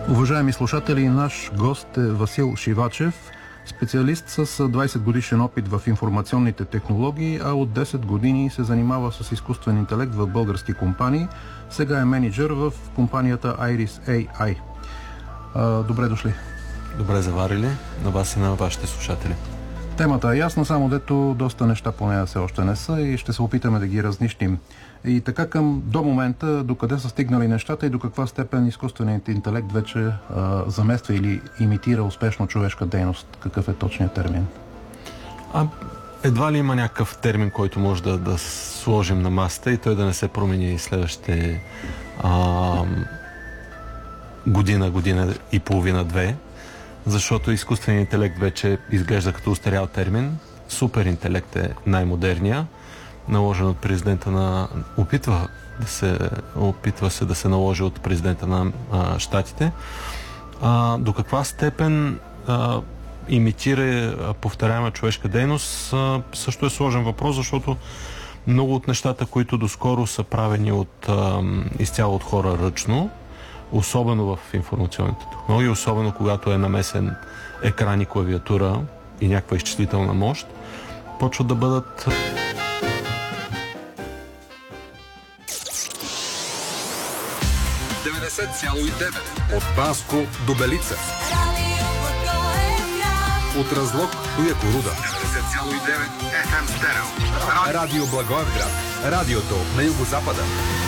Уважаеми слушатели, наш гост е Васил Шивачев, специалист с 20 годишен опит в информационните технологии, а от 10 години се занимава с изкуствен интелект в български компании. Сега е менеджер в компанията Iris AI. Добре дошли. Добре заварили на вас и на вашите слушатели. Темата е ясна, само дето доста неща по нея все още не са и ще се опитаме да ги разнищим. И така до момента, докъде са стигнали нещата и до каква степен изкуственият интелект вече замества или имитира успешно човешка дейност? Какъв е точният термин? Едва ли има някакъв термин, който може да сложим на масата и той да не се промени следващите година и половина-две, защото изкуственият интелект вече изглежда като устарял термин. Супер интелект е най-модерния, наложен от президента на... Опитва се да се наложи от президента на щатите. До каква степен имитира повторяема човешка дейност, също е сложен въпрос, защото много от нещата, които доскоро са правени изцяло от хора ръчно, особено в информационните технологии, особено когато е намесен екран и клавиатура и някаква изчислителна мощ, почват да бъдат... От Банско до Белица. От Разлог до Якоруда. 90,9 FM стерео. Радио Благоевград. Радиото на югозапада.